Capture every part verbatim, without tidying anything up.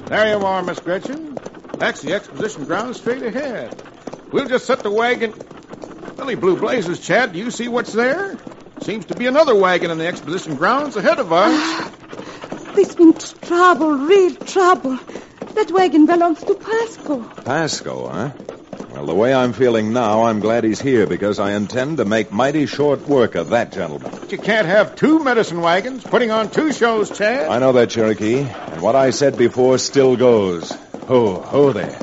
There you are, Miss Gretchen. That's the exposition grounds straight ahead. We'll just set the wagon... Billy Blue Blazes, Chad, do you see what's there? Seems to be another wagon in the exposition grounds ahead of us. This means trouble, real trouble. That wagon belongs to Pasco. Pasco, huh? Well, the way I'm feeling now, I'm glad he's here because I intend to make mighty short work of that gentleman. But you can't have two medicine wagons putting on two shows, Chad. I know that, Cherokee. And what I said before still goes. Ho, ho there.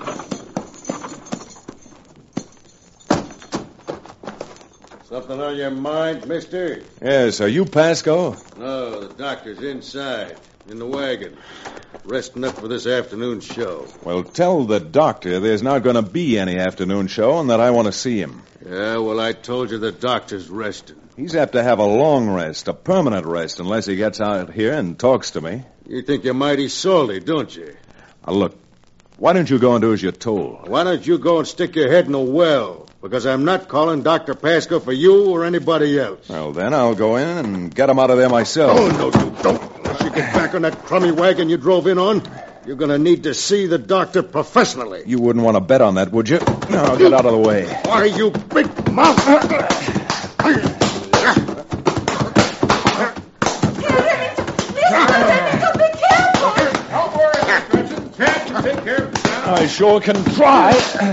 Something on your mind, mister? Yes, are you Pasco? No, the doctor's inside, in the wagon, resting up for this afternoon show. Well, tell the doctor there's not going to be any afternoon show and that I want to see him. Yeah, well, I told you the doctor's resting. He's apt to have a long rest, a permanent rest, unless he gets out here and talks to me. You think you're mighty salty, don't you? Now, look, why don't you go and do as you're told? Why don't you go and stick your head in a well? Because I'm not calling Doctor Pasco for you or anybody else. Well, then I'll go in and get him out of there myself. Oh, no, you don't. Once you get back on that crummy wagon you drove in on, you're going to need to see the doctor professionally. You wouldn't want to bet on that, would you? No, get out of the way. Why, you big mouth... I sure can try.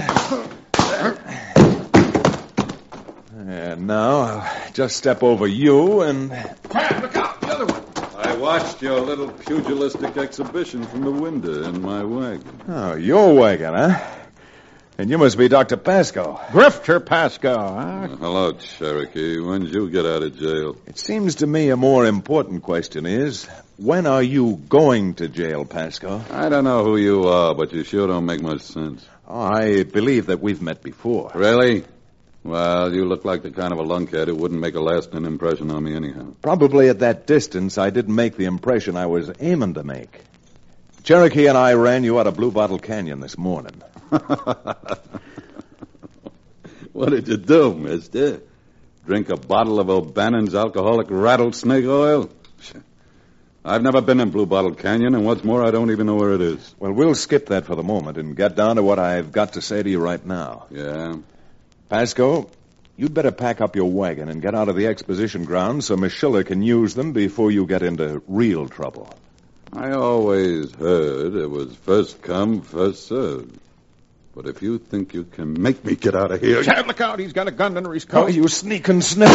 And now I'll just step over you and... Chad, look out! The other one! I watched your little pugilistic exhibition from the window in my wagon. Oh, your wagon, huh? And you must be Doctor Pasco. Grifter Pasco, huh? Uh, hello, Cherokee. When did you get out of jail? It seems to me a more important question is, when are you going to jail, Pasco? I don't know who you are, but you sure don't make much sense. Oh, I believe that we've met before. Really? Well, you look like the kind of a lunkhead who wouldn't make a lasting impression on me anyhow. Probably at that distance, I didn't make the impression I was aiming to make. Cherokee and I ran you out of Blue Bottle Canyon this morning. What did you do, mister? Drink a bottle of O'Bannon's alcoholic rattlesnake oil? I've never been in Blue Bottle Canyon, and what's more, I don't even know where it is. Well, we'll skip that for the moment and get down to what I've got to say to you right now. Yeah? Pasco, you'd better pack up your wagon and get out of the exposition grounds so Miss Schiller can use them before you get into real trouble. I always heard it was first come, first served. But if you think you can make me get out of here... Chad, look out. He's got a gun under his coat. Oh, you sneaking sniffer.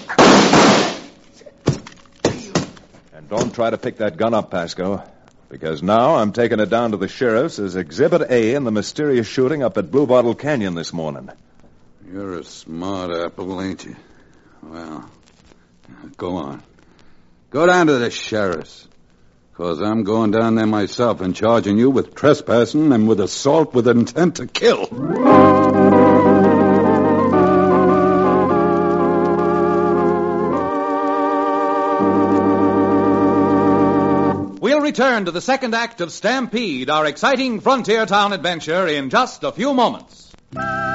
And don't try to pick that gun up, Pasco, because now I'm taking it down to the sheriff's as Exhibit A in the mysterious shooting up at Blue Bottle Canyon this morning. You're a smart apple, ain't you? Well, go on. Go down to the sheriff's. Because I'm going down there myself and charging you with trespassing and with assault with intent to kill. We'll return to the second act of Stampede, our exciting frontier town adventure, in just a few moments.